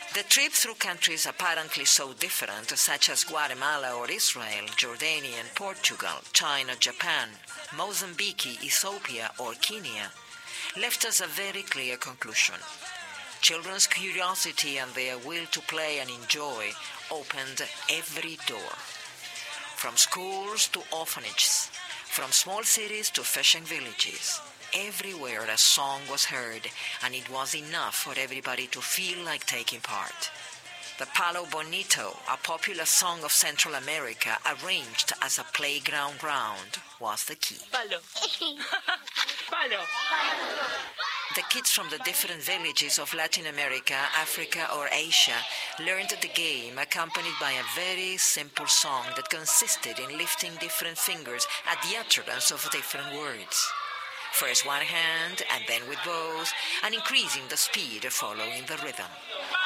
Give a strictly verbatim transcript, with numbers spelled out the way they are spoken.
The trip through countries apparently so different, such as Guatemala or Israel, Jordania and Portugal, China, Japan, Mozambique, Ethiopia or Kenya, left us a very clear conclusion. Children's curiosity and their will to play and enjoy opened every door. From schools to orphanages, from small cities to fishing villages, everywhere a song was heard, and it was enough for everybody to feel like taking part. The Palo Bonito, a popular song of Central America arranged as a playground round, was the key. Palo. Palo. The kids from the different villages of Latin America, Africa, or Asia learned the game accompanied by a very simple song that consisted in lifting different fingers at the utterance of different words. First one hand and then with both, and increasing the speed following the rhythm.